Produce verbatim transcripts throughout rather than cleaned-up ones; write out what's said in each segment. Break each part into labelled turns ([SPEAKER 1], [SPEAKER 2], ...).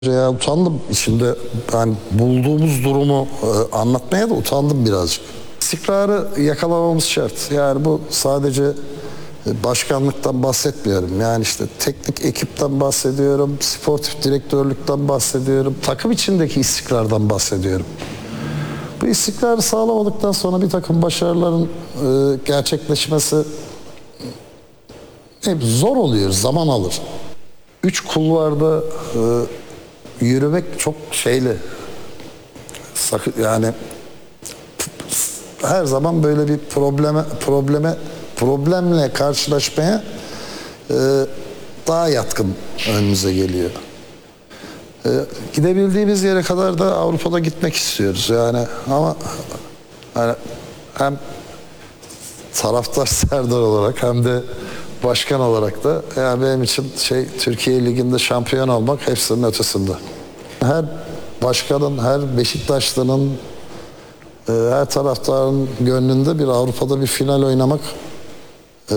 [SPEAKER 1] Ya utandım içinde, yani bulduğumuz durumu e, anlatmaya da utandım birazcık. İstikrarı yakalamamız şart. Yani bu sadece e, başkanlıktan bahsetmiyorum. Yani işte teknik ekipten bahsediyorum, sportif direktörlükten bahsediyorum, takım içindeki istikrardan bahsediyorum. Bu istikrarı sağlamadıktan sonra bir takım başarıların e, gerçekleşmesi hep zor oluyor, zaman alır. Üç kulvarda e, yürümek çok şeyli. Sakın, yani her zaman böyle bir probleme probleme problemle karşılaşmaya e, daha yatkın önümüze geliyor. E, gidebildiğimiz yere kadar da Avrupa'da gitmek istiyoruz yani, ama yani hem taraftar Serdar olarak hem de başkan olarak da yani benim için şey, Türkiye Ligi'nde şampiyon olmak hepsinin ötesinde. Her başkanın, her Beşiktaşlı'nın, e, her taraftarın gönlünde bir Avrupa'da bir final oynamak, e,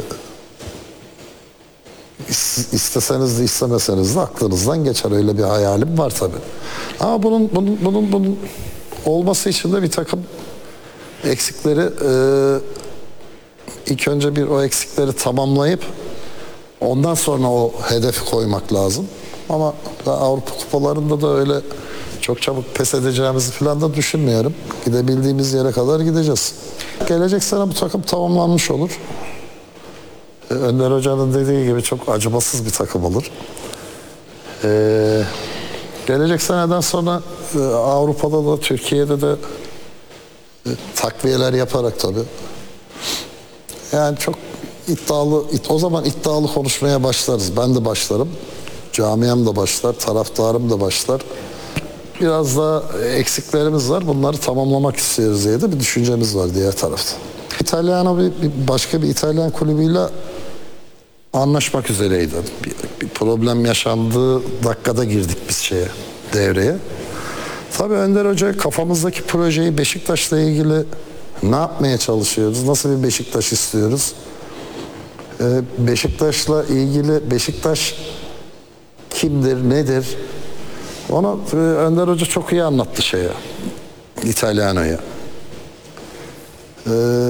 [SPEAKER 1] isteseniz de istemeseniz de aklınızdan geçer. Öyle bir hayalim var tabii. Ama bunun bunun bunun, bunun olması için de bir takım eksikleri, e, ilk önce bir o eksikleri tamamlayıp ondan sonra o hedefi koymak lazım. Ama Avrupa kupalarında da öyle çok çabuk pes edeceğimizi falan da düşünmüyorum. Gidebildiğimiz yere kadar gideceğiz. Gelecek sene bu takım tamamlanmış olur. Önder Hoca'nın dediği gibi çok acımasız bir takım olur. Ee, gelecek seneden sonra e, Avrupa'da da Türkiye'de de e, takviyeler yaparak tabii. Yani çok iddialı, o zaman iddialı konuşmaya başlarız. Ben de başlarım. Camiam da başlar, taraftarım da başlar. Biraz daha eksiklerimiz var. Bunları tamamlamak istiyoruz diye de bir düşüncemiz var diğer tarafta. İtalyan'a bir, bir başka bir İtalyan kulübüyle anlaşmak üzereydi. Bir, bir problem yaşandığı dakikada girdik biz şeye, devreye. Tabii Önder Hoca kafamızdaki projeyi Beşiktaş'la ilgili ne yapmaya çalışıyoruz? Nasıl bir Beşiktaş istiyoruz? Ee, Beşiktaş'la ilgili Beşiktaş kimdir, nedir? Onu e, Önder Hoca çok iyi anlattı şeye, İtalyano'ya. Ee,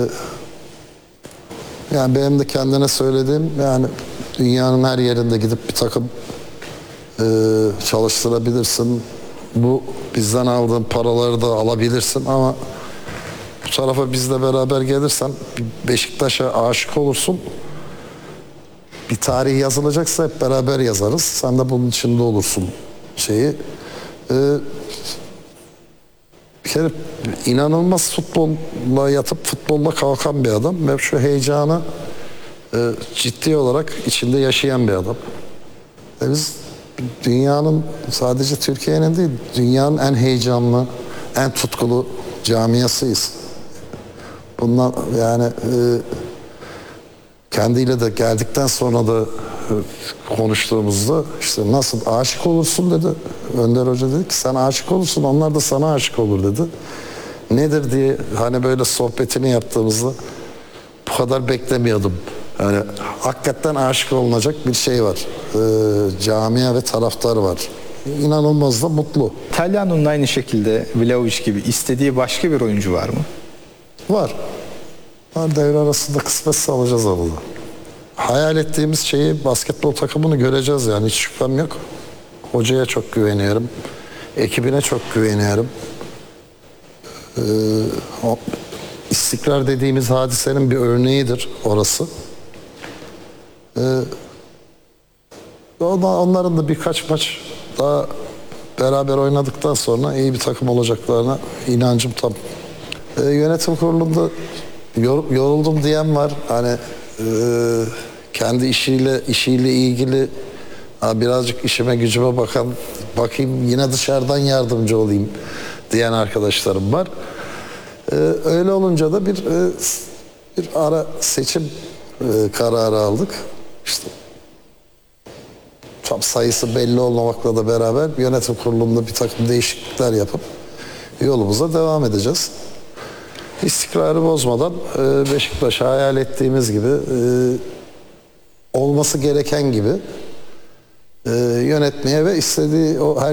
[SPEAKER 1] yani benim de kendine söylediğim, yani dünyanın her yerinde gidip bir takım e, çalıştırabilirsin. Bu bizden aldığın paraları da alabilirsin, ama bu tarafa bizle beraber gelirsen Beşiktaş'a aşık olursun. Bir tarih yazılacaksa hep beraber yazarız. Sen de bunun içinde olursun şeyi. Ee, bir kere inanılmaz futbolla yatıp futbolla kalkan bir adam ve şu heyecanı e, ciddi olarak içinde yaşayan bir adam. E biz dünyanın, sadece Türkiye'nin değil, dünyanın en heyecanlı, en tutkulu camiasıyız. Bundan yani e, kendiyle de geldikten sonra da e, konuştuğumuzda işte nasıl aşık olursun dedi. Önder Hoca dedi ki sen aşık olursun, onlar da sana aşık olur dedi. Nedir diye hani böyle sohbetini yaptığımızda bu kadar beklemiyordum. Yani hakikaten aşık olunacak bir şey var. E, camia ve taraftar var. İnanılmaz da mutlu.
[SPEAKER 2] İtalyan'ın aynı şekilde Vlahovic gibi istediği başka bir oyuncu var mı?
[SPEAKER 1] Var. Var, devre arasında kısmetse alacağız onu da. Hayal ettiğimiz şeyi, basketbol takımını göreceğiz yani, hiç şüphem yok. Hocaya çok güveniyorum. Ekibine çok güveniyorum. Ee, o istikrar dediğimiz hadisenin bir örneğidir orası. Ee, onların da birkaç maç daha beraber oynadıktan sonra iyi bir takım olacaklarına inancım tam. Ee, yönetim kurulunda yor, yoruldum diyen var. Hani e, kendi işiyle işiyle ilgili birazcık işime gücüme bakan, bakayım yine dışarıdan yardımcı olayım diyen arkadaşlarım var. Ee, öyle olunca da bir e, bir ara seçim e, kararı aldık. İşte tam sayısı belli olmamakla da beraber yönetim kurulunda bir takım değişiklikler yapıp yolumuza devam edeceğiz. İstikrarı bozmadan e, Beşiktaş'ı hayal ettiğimiz gibi, e, olması gereken gibi e, yönetmeye ve istediği o her